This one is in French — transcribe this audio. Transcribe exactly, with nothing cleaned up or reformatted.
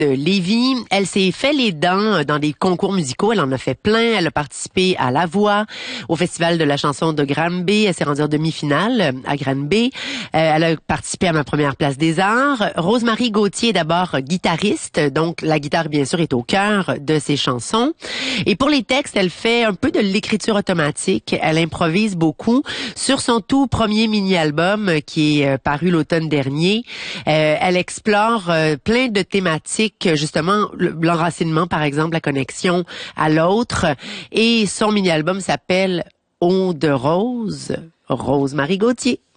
de Lévis. Elle s'est fait les dents dans des concours musicaux. Elle en a fait plein. Elle a participé à La Voix, au Festival de la chanson de Granby. Elle s'est rendue en demi-finale à Granby. Euh, elle a participé à Ma première place des arts. Rosemarie Gauthier est d'abord guitariste. Donc, la guitare, bien sûr, est au cœur de ses chansons. Et pour les textes, elle fait un peu de l'écriture automatique. Elle improvise beaucoup. Sur son tout premier mini-album qui est paru l'automne dernier, euh, elle explore euh, plein de thématiques, justement l'enracinement par exemple, la connexion à l'autre, et son mini-album s'appelle Eau de rose, Rosemarie Gauthier.